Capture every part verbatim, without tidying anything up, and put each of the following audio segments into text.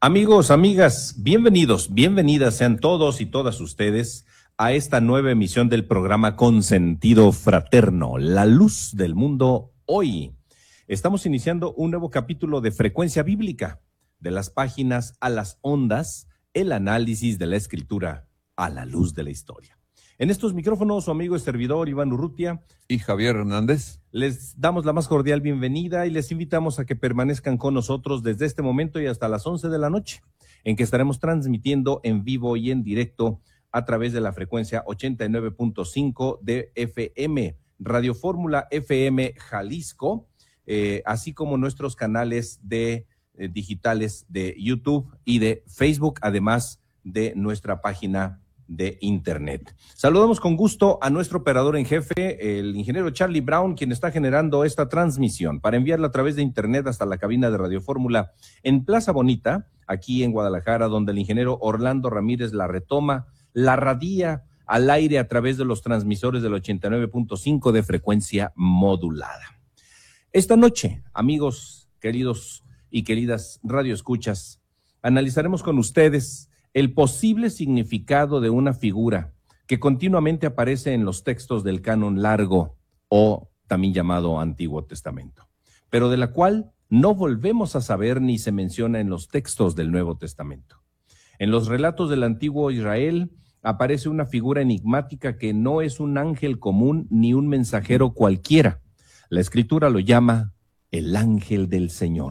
Amigos, amigas, bienvenidos, bienvenidas sean todos y todas ustedes a esta nueva emisión del programa Con Sentido Fraterno, La Luz del Mundo Hoy. Estamos iniciando un nuevo capítulo de Frecuencia Bíblica, de las páginas a las ondas, el análisis de la Escritura a la luz de la historia. En estos micrófonos, su amigo y servidor Iván Urrutia y Javier Hernández. Les damos la más cordial bienvenida y les invitamos a que permanezcan con nosotros desde este momento y hasta las once de la noche, en que estaremos transmitiendo en vivo y en directo a través de la frecuencia ochenta y nueve punto cinco de F M, Radio Fórmula F M Jalisco, eh, así como nuestros canales de eh, digitales de YouTube y de Facebook, además de nuestra página de internet. Saludamos con gusto a nuestro operador en jefe, el ingeniero Charlie Brown, quien está generando esta transmisión para enviarla a través de internet hasta la cabina de Radio Fórmula en Plaza Bonita, aquí en Guadalajara, donde el ingeniero Orlando Ramírez la retoma, la radia al aire a través de los transmisores del ochenta y nueve punto cinco de frecuencia modulada. Esta noche, amigos queridos y queridas radioescuchas, analizaremos con ustedes el posible significado de una figura que continuamente aparece en los textos del canon largo o también llamado Antiguo Testamento, pero de la cual no volvemos a saber ni se menciona en los textos del Nuevo Testamento. En los relatos del antiguo Israel aparece una figura enigmática que no es un ángel común ni un mensajero cualquiera. La Escritura lo llama el ángel del Señor.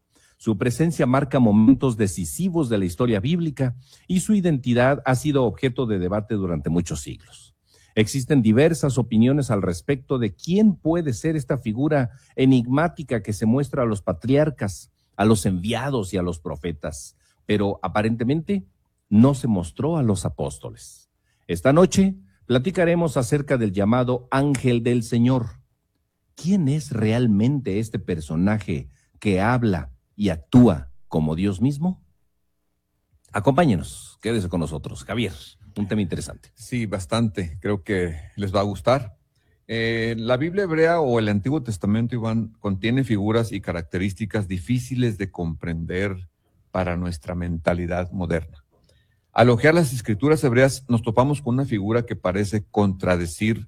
Su presencia marca momentos decisivos de la historia bíblica y su identidad ha sido objeto de debate durante muchos siglos. Existen diversas opiniones al respecto de quién puede ser esta figura enigmática que se muestra a los patriarcas, a los enviados y a los profetas, pero aparentemente no se mostró a los apóstoles. Esta noche platicaremos acerca del llamado ángel del Señor. ¿Quién es realmente este personaje que habla y actúa como Dios mismo? Acompáñenos, quédese con nosotros. Javier, un tema interesante. Sí, bastante, creo que les va a gustar. Eh, la Biblia hebrea o el Antiguo Testamento, Iván, contiene figuras y características difíciles de comprender para nuestra mentalidad moderna. Al hojear las escrituras hebreas nos topamos con una figura que parece contradecir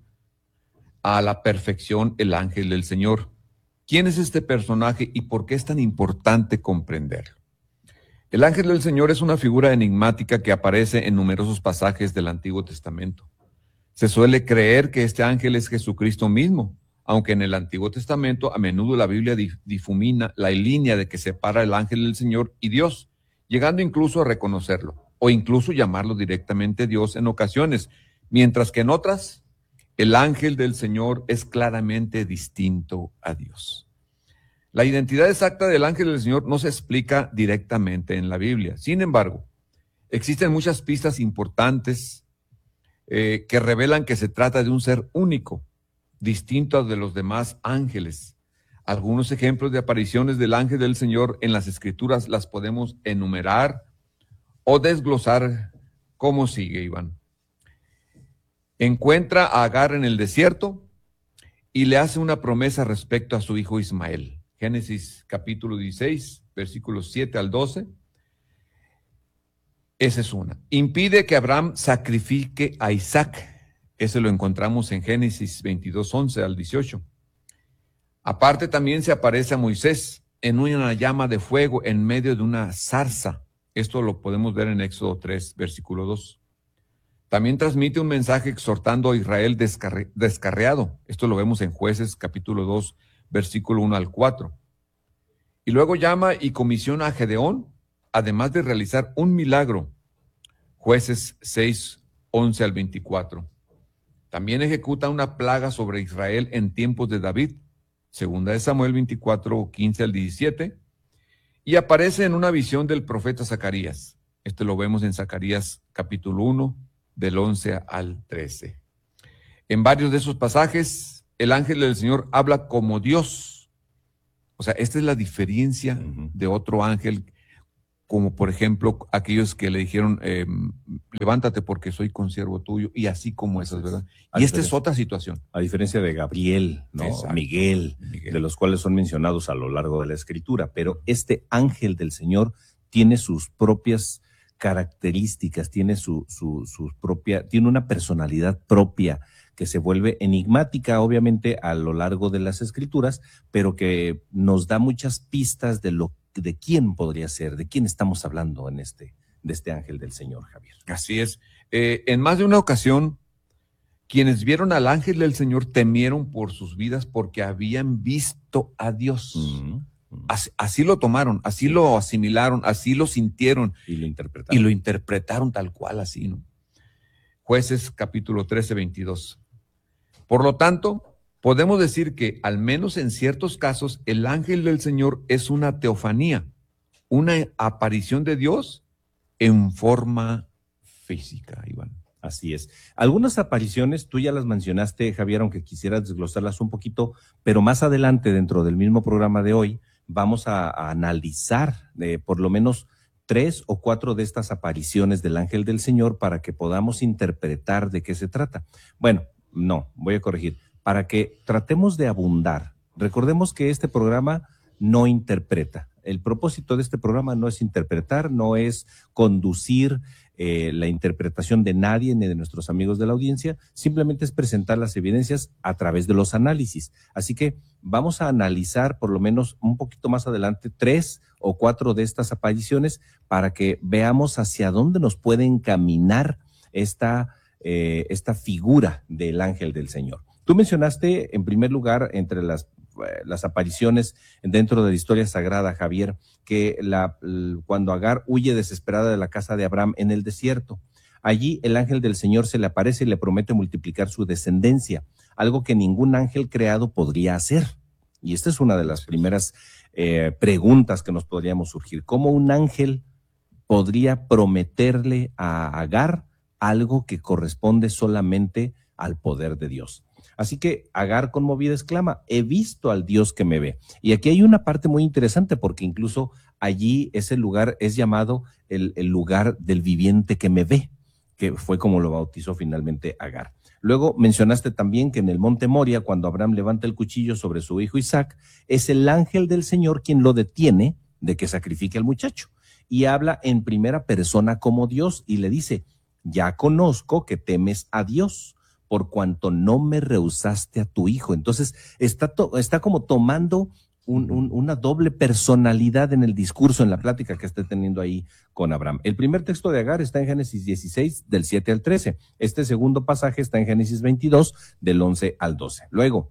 a la perfección el ángel del Señor. ¿Quién es este personaje y por qué es tan importante comprenderlo? El ángel del Señor es una figura enigmática que aparece en numerosos pasajes del Antiguo Testamento. Se suele creer que este ángel es Jesucristo mismo, aunque en el Antiguo Testamento a menudo la Biblia difumina la línea de que separa el ángel del Señor y Dios, llegando incluso a reconocerlo, o incluso llamarlo directamente Dios en ocasiones, mientras que en otras el ángel del Señor es claramente distinto a Dios. La identidad exacta del ángel del Señor no se explica directamente en la Biblia. Sin embargo, existen muchas pistas importantes eh, que revelan que se trata de un ser único, distinto de los demás ángeles. Algunos ejemplos de apariciones del ángel del Señor en las Escrituras las podemos enumerar o desglosar como sigue, Iván. Encuentra a Agar en el desierto y le hace una promesa respecto a su hijo Ismael. Génesis capítulo dieciséis, versículos siete al doce. Esa es una. Impide que Abraham sacrifique a Isaac. Ese lo encontramos en Génesis veintidós, once al dieciocho. Aparte también se aparece a Moisés en una llama de fuego en medio de una zarza. Esto lo podemos ver en Éxodo tres, versículo dos. También transmite un mensaje exhortando a Israel descarri- descarriado. Esto lo vemos en Jueces capítulo dos, versículo uno al cuatro. Y luego llama y comisiona a Gedeón, además de realizar un milagro. Jueces seis, once al veinticuatro. También ejecuta una plaga sobre Israel en tiempos de David. Segunda de Samuel veinticuatro, quince al diecisiete. Y aparece en una visión del profeta Zacarías. Este lo vemos en Zacarías capítulo uno, del once al trece. En varios de esos pasajes, el ángel del Señor habla como Dios. O sea, esta es la diferencia uh-huh. de otro ángel, como por ejemplo aquellos que le dijeron, eh, levántate porque soy consiervo tuyo, y así como esas, ¿verdad? Y esta es otra situación. A diferencia de Gabriel, ¿no? Miguel, Miguel, de los cuales son mencionados a lo largo de la Escritura, pero este ángel del Señor tiene sus propias características, tiene su, su, su propia, tiene una personalidad propia que se vuelve enigmática, obviamente, a lo largo de las escrituras, pero que nos da muchas pistas de lo de quién podría ser, de quién estamos hablando en este, de este ángel del Señor, Javier. Así es. Eh, en más de una ocasión, quienes vieron al ángel del Señor temieron por sus vidas porque habían visto a Dios. Mm-hmm. Así, así lo tomaron, así sí. lo asimilaron, así lo sintieron. Y lo interpretaron. Y lo interpretaron tal cual, así, ¿no? Jueces capítulo trece, veintidós. Por lo tanto, podemos decir que, al menos en ciertos casos, el ángel del Señor es una teofanía, una aparición de Dios en forma física, Iván. Así es. Algunas apariciones, tú ya las mencionaste, Javier, aunque quisieras desglosarlas un poquito, pero más adelante, dentro del mismo programa de hoy, vamos a, a analizar eh, por lo menos tres o cuatro de estas apariciones del ángel del Señor para que podamos interpretar de qué se trata. Bueno, no, voy a corregir. Para que tratemos de abundar. Recordemos que este programa no interpreta. El propósito de este programa no es interpretar, no es conducir eh, la interpretación de nadie ni de nuestros amigos de la audiencia, simplemente es presentar las evidencias a través de los análisis. Así que vamos a analizar por lo menos un poquito más adelante tres o cuatro de estas apariciones para que veamos hacia dónde nos puede encaminar esta, eh, esta figura del ángel del Señor. Tú mencionaste en primer lugar entre las las apariciones dentro de la historia sagrada, Javier, que la, cuando Agar huye desesperada de la casa de Abraham en el desierto, allí el ángel del Señor se le aparece y le promete multiplicar su descendencia, algo que ningún ángel creado podría hacer. Y esta es una de las primeras eh, preguntas que nos podríamos surgir. ¿Cómo un ángel podría prometerle a Agar algo que corresponde solamente al poder de Dios? Así que Agar, conmovida, exclama: he visto al Dios que me ve. Y aquí hay una parte muy interesante, porque incluso allí ese lugar es llamado el, el lugar del viviente que me ve, que fue como lo bautizó finalmente Agar. Luego mencionaste también que en el monte Moria, cuando Abraham levanta el cuchillo sobre su hijo Isaac, es el ángel del Señor quien lo detiene de que sacrifique al muchacho. Y habla en primera persona como Dios y le dice: ya conozco que temes a Dios, por cuanto no me rehusaste a tu hijo. Entonces está, to, está como tomando un, un, una doble personalidad en el discurso, en la plática que está teniendo ahí con Abraham. El primer texto de Agar está en Génesis dieciséis, del siete al trece. Este segundo pasaje está en Génesis veintidós, del once al doce. Luego,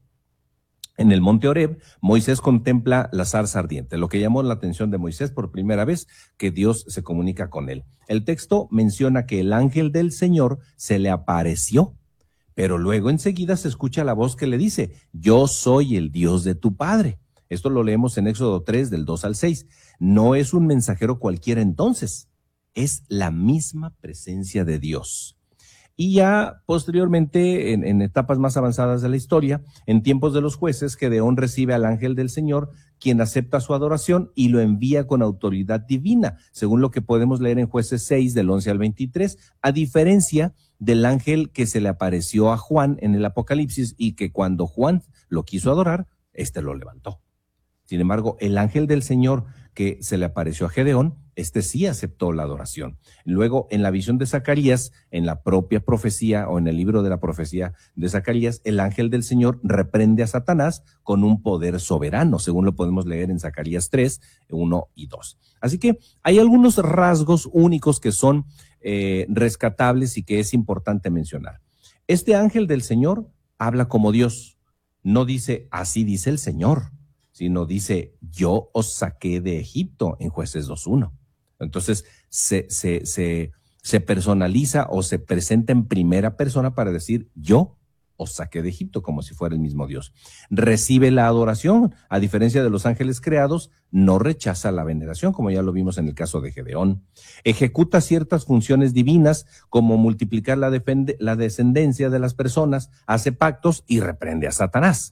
en el monte Horeb, Moisés contempla la zarza ardiente, lo que llamó la atención de Moisés por primera vez, que Dios se comunica con él. El texto menciona que el ángel del Señor se le apareció, pero luego enseguida se escucha la voz que le dice: yo soy el Dios de tu padre. Esto lo leemos en Éxodo tres, del dos al seis. No es un mensajero cualquiera entonces, es la misma presencia de Dios. Y ya posteriormente, en, en etapas más avanzadas de la historia, en tiempos de los jueces, Gedeón recibe al ángel del Señor, quien acepta su adoración y lo envía con autoridad divina, según lo que podemos leer en Jueces seis, del once al veintitrés, a diferencia del ángel que se le apareció a Juan en el Apocalipsis y que cuando Juan lo quiso adorar, éste lo levantó. Sin embargo, el ángel del Señor que se le apareció a Gedeón, este sí aceptó la adoración. Luego, en la visión de Zacarías, en la propia profecía o en el libro de la profecía de Zacarías, el ángel del Señor reprende a Satanás con un poder soberano, según lo podemos leer en Zacarías tres, uno y dos. Así que hay algunos rasgos únicos que son eh, rescatables y que es importante mencionar. Este ángel del Señor habla como Dios, no dice así dice el Señor, sino dice yo os saqué de Egipto en Jueces dos uno. Entonces se, se, se, se personaliza o se presenta en primera persona para decir yo os saqué de Egipto, como si fuera el mismo Dios. Recibe la adoración, a diferencia de los ángeles creados, no rechaza la veneración, como ya lo vimos en el caso de Gedeón. Ejecuta ciertas funciones divinas, como multiplicar la, defende, la descendencia de las personas, hace pactos y reprende a Satanás.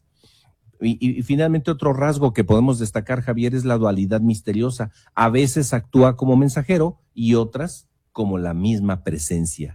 Y, y, y finalmente otro rasgo que podemos destacar, Javier, es la dualidad misteriosa. A veces actúa como mensajero y otras como la misma presencia